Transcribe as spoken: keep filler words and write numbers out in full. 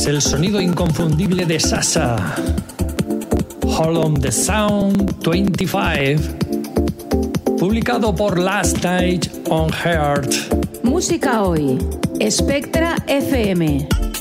Es el sonido inconfundible de Sasha. Hold on the Sound veinticinco. Publicado por Last Night on Heart. Música hoy. Spectra F M.